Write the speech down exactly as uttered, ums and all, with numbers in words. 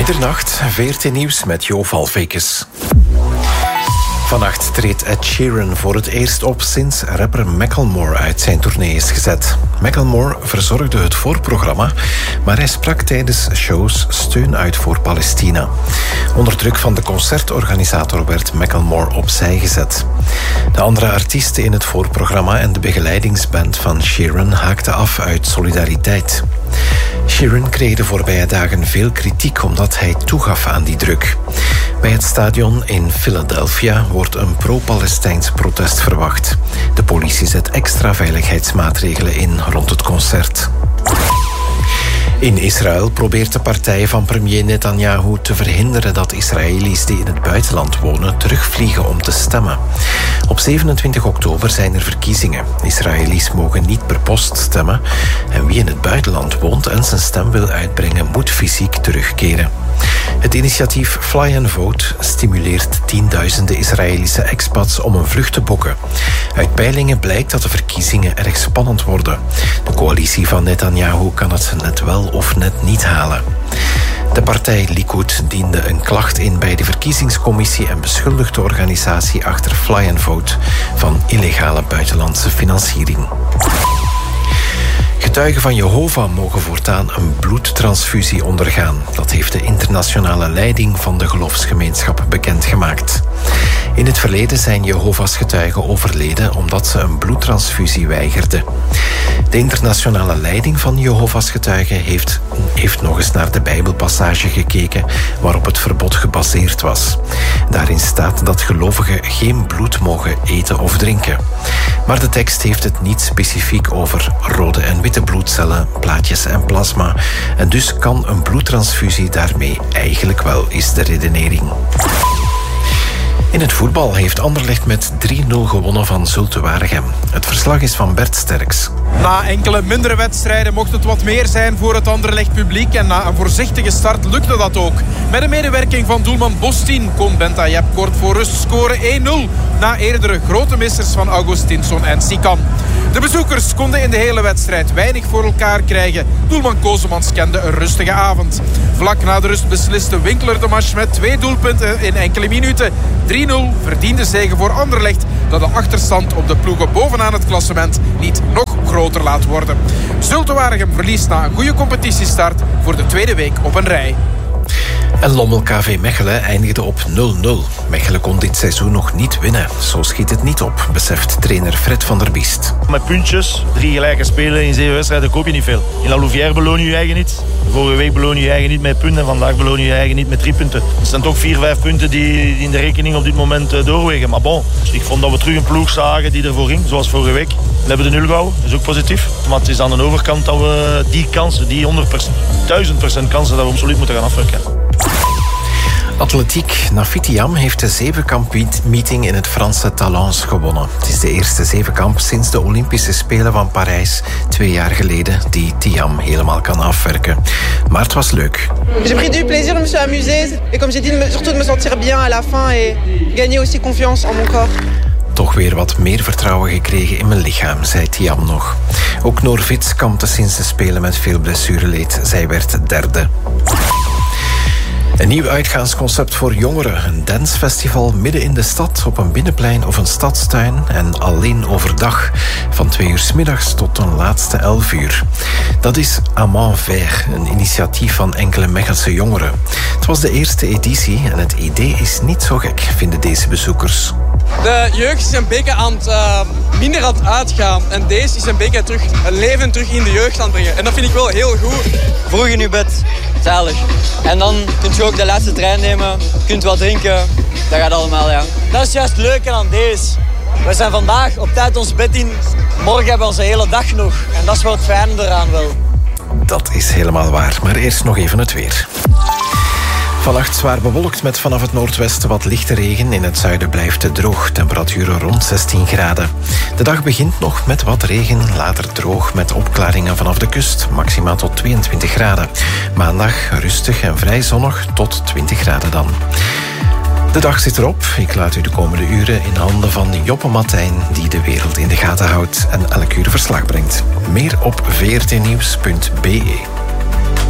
Middernacht, V R T Nieuws met Jo Valvekes. Vannacht treedt Ed Sheeran voor het eerst op sinds rapper Macklemore uit zijn tournee is gezet. Macklemore verzorgde het voorprogramma, maar hij sprak tijdens shows steun uit voor Palestina. Onder druk van de concertorganisator werd Macklemore opzij gezet. De andere artiesten in het voorprogramma en de begeleidingsband van Sheeran haakten af uit solidariteit. Sheeran kreeg de voorbije dagen veel kritiek omdat hij toegaf aan die druk. Bij het stadion in Philadelphia wordt een pro-Palestijns protest verwacht. De politie zet extra veiligheidsmaatregelen in rond het concert. In Israël probeert de partij van premier Netanyahu te verhinderen dat Israëli's die in het buitenland wonen terugvliegen om te stemmen. Op zevenentwintig oktober zijn er verkiezingen. Israëli's mogen niet per post stemmen en wie in het buitenland woont en zijn stem wil uitbrengen moet fysiek terugkeren. Het initiatief Fly and Vote stimuleert tienduizenden Israëlische expats om een vlucht te boeken. Uit peilingen blijkt dat de verkiezingen erg spannend worden. De coalitie van Netanyahu kan het net wel of net niet halen. De partij Likud diende een klacht in bij de verkiezingscommissie en beschuldigt de organisatie achter Fly and Vote van illegale buitenlandse financiering. Getuigen van Jehovah mogen voortaan een bloedtransfusie ondergaan. Dat heeft de internationale leiding van de geloofsgemeenschap bekendgemaakt. In het verleden zijn Jehovah's getuigen overleden omdat ze een bloedtransfusie weigerden. De internationale leiding van Jehovah's getuigen heeft, heeft nog eens naar de Bijbelpassage gekeken waarop het verbod gebaseerd was. Daarin staat dat gelovigen geen bloed mogen eten of drinken. Maar de tekst heeft het niet specifiek over rode en witte bloedcellen, plaatjes en plasma. En dus kan een bloedtransfusie daarmee eigenlijk wel, is de redenering. In het voetbal heeft Anderlecht met drie nul gewonnen van Zulte Waregem. Het verslag is van Bert Sterks. Na enkele mindere wedstrijden mocht het wat meer zijn voor het Anderlecht publiek en na een voorzichtige start lukte dat ook. Met de medewerking van doelman Bostin kon Bentayeb kort voor rust scoren één nul na eerdere grote missers van Augustinsson en Sikan. De bezoekers konden in de hele wedstrijd weinig voor elkaar krijgen. Doelman Kozemans kende een rustige avond. Vlak na de rust besliste Winkler de match met twee doelpunten in enkele minuten. drie nul verdiende zege voor Anderlecht dat de achterstand op de ploegen bovenaan het klassement niet nog groter laat worden. Zulte Waregem verliest na een goede competitiestart voor de tweede week op een rij. En Lommel K V Mechelen eindigde op nul nul. Mechelen kon dit seizoen nog niet winnen. Zo schiet het niet op, beseft trainer Fred van der Biest. Met puntjes, drie gelijke spelen in zeven wedstrijden koop je niet veel. In La Louvière beloon je je eigen niet. Vorige week beloon je je eigen niet met punten. En vandaag beloon je je eigen niet met drie punten. Het zijn toch vier, vijf punten die in de rekening op dit moment doorwegen. Maar bon, ik vond dat we terug een ploeg zagen die ervoor ging, zoals vorige week. We hebben de nul gehouden, dat is ook positief. Maar het is aan de overkant dat we die kansen, die honderd procent, duizend procent kansen, dat we absoluut moeten gaan afwerken. Atletiek. Nafitiam heeft de zevenkamp-meeting in het Franse Talence gewonnen. Het is de eerste zevenkamp sinds de Olympische Spelen van Parijs twee jaar geleden die Tiam helemaal kan afwerken. Maar het was leuk. J'ai pris du plaisir, je me suis amusée. Et comme j'ai dit, surtout de me sentir bien à la fin et gagner aussi confiance en mon corps. Toch weer wat meer vertrouwen gekregen in mijn lichaam, zei Tiam nog. Ook Noor Vits kampte sinds de Spelen met veel blessureleed. Zij werd derde. Een nieuw uitgaansconcept voor jongeren. Een dancefestival midden in de stad, op een binnenplein of een stadstuin en alleen overdag. Van twee uur 's middags tot ten laatste elf uur. Dat is Amant Vert, een initiatief van enkele Mechelse jongeren. Het was de eerste editie en het idee is niet zo gek, vinden deze bezoekers. De jeugd is een beetje aan het, uh, minder aan het uitgaan. En deze is een beetje terug, een leven terug in de jeugd aan het brengen. En dat vind ik wel heel goed. Vroeg in je bed, zalig. En dan kun je ook de laatste trein nemen. Je kunt wat drinken. Dat gaat allemaal, ja. Dat is juist het leuke aan deze. We zijn vandaag op tijd ons bed in. Morgen hebben we onze hele dag nog. En dat is wel het fijne eraan wel. Dat is helemaal waar. Maar eerst nog even het weer. Vannacht zwaar bewolkt met vanaf het noordwesten wat lichte regen. In het zuiden blijft het droog. Temperaturen rond zestien graden. De dag begint nog met wat regen. Later droog met opklaringen vanaf de kust. Maximaal tot tweeëntwintig graden. Maandag rustig en vrij zonnig tot twintig graden dan. De dag zit erop. Ik laat u de komende uren in handen van Joppe Martijn, die de wereld in de gaten houdt en elk uur verslag brengt. Meer op v r t nieuws punt b e.